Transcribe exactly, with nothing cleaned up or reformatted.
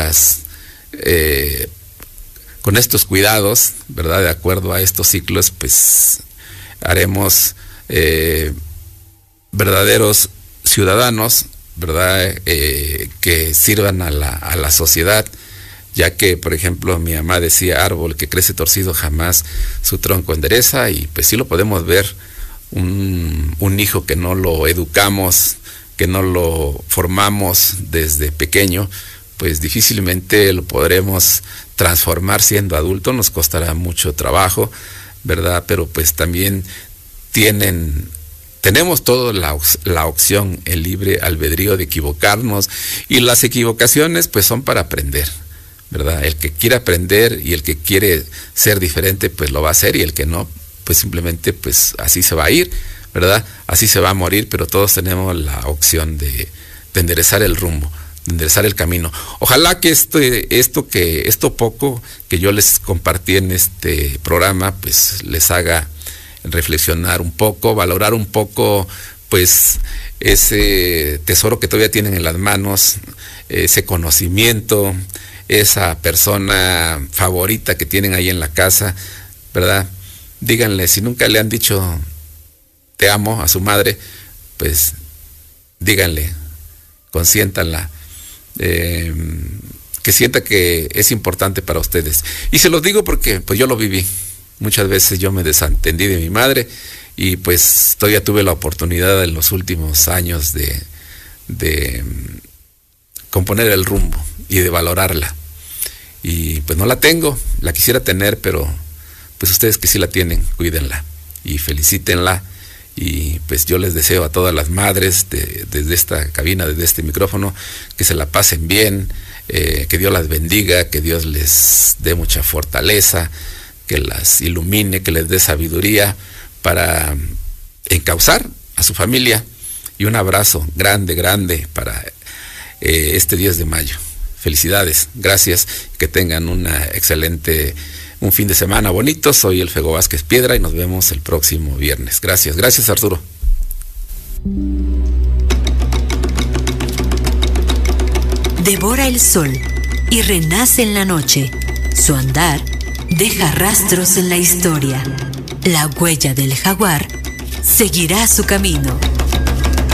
estas, eh, con estos cuidados, ¿verdad? De acuerdo a estos ciclos, pues haremos eh, verdaderos ciudadanos, ¿verdad? Eh, que sirvan a la, a la sociedad, ya que, por ejemplo, mi mamá decía, árbol que crece torcido jamás su tronco endereza, y pues sí lo podemos ver, un, un hijo que no lo educamos, que no lo formamos desde pequeño, pues difícilmente lo podremos transformar siendo adulto, nos costará mucho trabajo, ¿verdad? Pero pues también tienen, tenemos toda la, la opción, el libre albedrío de equivocarnos, y las equivocaciones pues son para aprender, ¿verdad? El que quiere aprender y el que quiere ser diferente, pues lo va a hacer, y el que no, pues simplemente pues así se va a ir, ¿verdad? Así se va a morir, pero todos tenemos la opción de, de enderezar el rumbo, de enderezar el camino. Ojalá que esto, esto que, esto poco que yo les compartí en este programa, pues les haga reflexionar un poco, valorar un poco, pues ese tesoro que todavía tienen en las manos, ese conocimiento, esa persona favorita que tienen ahí en la casa, ¿verdad? Díganle, si nunca le han dicho te amo a su madre, pues díganle, consiéntanla, eh, que sienta que es importante para ustedes. Y se los digo porque pues yo lo viví. Muchas veces yo me desentendí de mi madre, y pues todavía tuve la oportunidad en los últimos años de, de componer el rumbo y de valorarla. Y pues no la tengo, la quisiera tener, pero pues ustedes que sí la tienen, cuídenla y felicítenla. Y pues yo les deseo a todas las madres de, desde esta cabina, desde este micrófono, que se la pasen bien, eh, que Dios las bendiga, que Dios les dé mucha fortaleza, que las ilumine, que les dé sabiduría para encauzar a su familia. Y un abrazo grande, grande para eh, este diez de mayo. Felicidades, gracias, que tengan una excelente, un fin de semana bonito. Soy el Fego Vázquez Piedra y nos vemos el próximo viernes. Gracias, gracias Arturo. Devora el sol y renace en la noche. Su andar deja rastros en la historia. La huella del jaguar seguirá su camino.